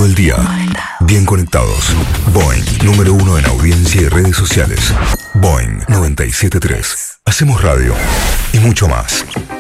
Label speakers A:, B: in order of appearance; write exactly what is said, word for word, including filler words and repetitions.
A: el día. Bien conectados. Boing, número uno en audiencia y redes sociales. Boing noventa y siete punto tres. Hacemos radio y mucho más.